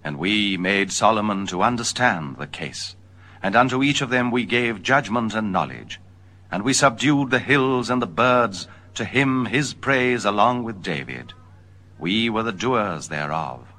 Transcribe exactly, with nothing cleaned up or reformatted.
And we made Solomon to understand the case, and unto each of them we gave judgment and knowledge. And we subdued the hills and the birds, to him his praise along with David. We were the doers thereof.